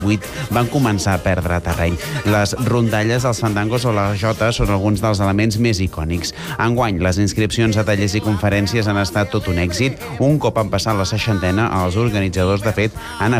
van començar a perdre terreny. Les rondalles, els fandangos o la jota són alguns dels elements més icònics. Enguany, les inscripcions a tallers i conferències han estat tot un èxit. Un cop han passat la 60ena, els organitzadors, de fet, han